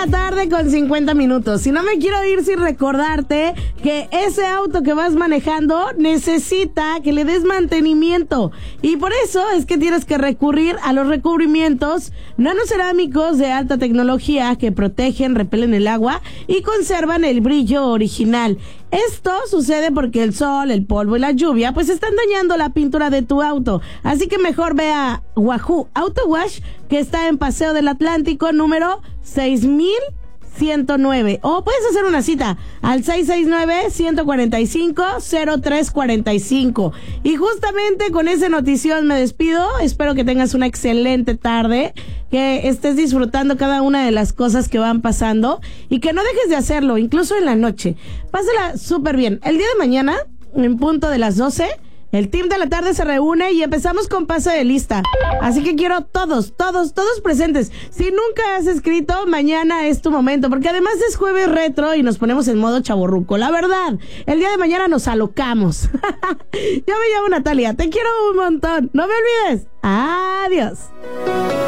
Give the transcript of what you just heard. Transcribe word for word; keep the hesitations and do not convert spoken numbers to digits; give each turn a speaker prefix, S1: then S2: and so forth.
S1: la tarde con cincuenta minutos. Y no me quiero ir sin recordarte que ese auto que vas manejando necesita que le des mantenimiento. Y por eso es que tienes que recurrir a los recubrimientos nanocerámicos de alta tecnología que protegen, repelen el agua y conservan el brillo original. Esto sucede porque el sol, el polvo y la lluvia pues están dañando la pintura de tu auto. Así que mejor ve a Wahoo Auto Wash, que está en Paseo del Atlántico número seis mil ciento nueve. O puedes hacer una cita al seis seis nueve, uno cuatro cinco, cero tres cuatro cinco. Y justamente con esa notición me despido. Espero que tengas una excelente tarde, que estés disfrutando cada una de las cosas que van pasando y que no dejes de hacerlo, incluso en la noche. Pásala súper bien. El día de mañana, en punto de las doce, el team de la tarde se reúne y empezamos con pase de lista. Así que quiero todos, todos, todos presentes. Si nunca has escrito, mañana es tu momento, porque además es jueves retro y nos ponemos en modo chavorruco. La verdad, el día de mañana nos alocamos. Yo me llamo Natalia, te quiero un montón. No me olvides. Adiós.